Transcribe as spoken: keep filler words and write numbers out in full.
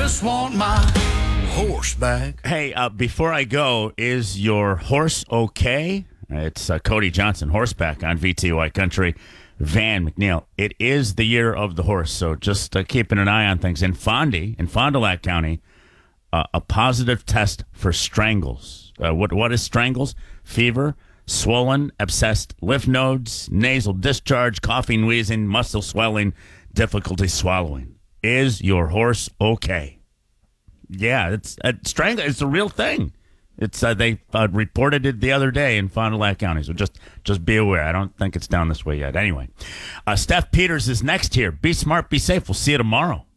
just want my horse back. Hey, uh, before I go, is your horse okay? It's uh, Cody Johnson, horseback on V T Y Country. Van McNeil. It is the year of the horse, so just uh, keeping an eye on things. In Fondy, in Fond du Lac County, uh, a positive test for strangles. Uh, what What is strangles? Fever, swollen, abscessed lymph nodes, nasal discharge, coughing, wheezing, muscle swelling, difficulty swallowing. Is your horse okay? Yeah, it's uh, strangle. It's a real thing. It's uh, they uh, reported it the other day in Fond du Lac County, so just just be aware. I don't think it's down this way yet. Anyway, uh, Steph Peters is next here. Be smart, be safe. We'll see you tomorrow.